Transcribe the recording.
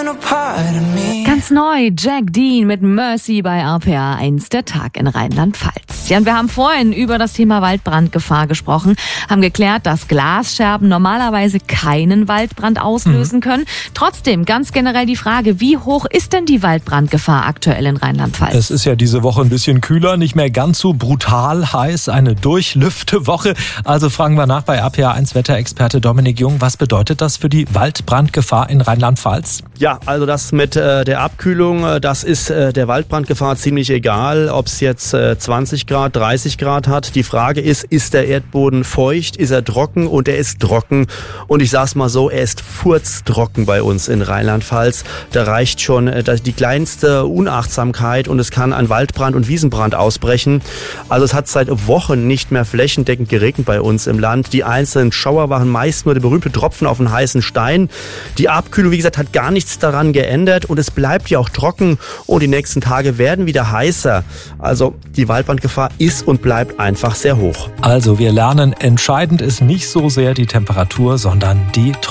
Ganz neu, Jack Dean mit Mercy bei RPA 1, der Tag in Rheinland-Pfalz. Ja, und wir haben vorhin über das Thema Waldbrandgefahr gesprochen, haben geklärt, dass Glasscherben normalerweise keinen Waldbrand auslösen können. Trotzdem ganz generell die Frage, wie hoch ist denn die Waldbrandgefahr aktuell in Rheinland-Pfalz? Es ist ja diese Woche ein bisschen kühler, nicht mehr ganz so brutal heiß, eine Durchlüftewoche. Also fragen wir nach bei RPA 1 Wetterexperte Dominik Jung, was bedeutet das für die Waldbrandgefahr in Rheinland-Pfalz? Ja, also das mit der Abkühlung, das ist der Waldbrandgefahr ziemlich egal, ob es jetzt 20 Grad, 30 Grad hat. Die Frage ist der Erdboden feucht, ist er trocken? Und er ist trocken. Und ich sag's mal so, er ist furztrocken bei uns in Rheinland-Pfalz. Da reicht schon die kleinste Unachtsamkeit und es kann ein Waldbrand und Wiesenbrand ausbrechen. Also es hat seit Wochen nicht mehr flächendeckend geregnet bei uns im Land. Die einzelnen Schauer waren meist nur der berühmte Tropfen auf den heißen Stein. Die Abkühlung, wie gesagt, hat gar nichts daran geändert und es bleibt ja auch trocken und die nächsten Tage werden wieder heißer. Also die Waldbrandgefahr ist und bleibt einfach sehr hoch. Also wir lernen, entscheidend ist nicht so sehr die Temperatur, sondern die